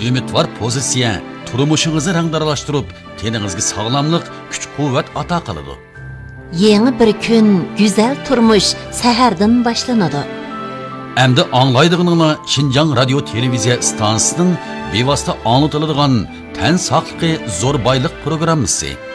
umidvor pozitsiya turmushingizni rangdaralashtirib, teningizga sog'lomlik, kuch-quvvat ato qiladi. Yeni bir kun, güzel turmuş sahardan boshlanadi. Endi anglaydig'ininglar Şinjan radio televiziya stansiyasining bevosita anlatıladigan tan saqligi zo'r boylik programmasi.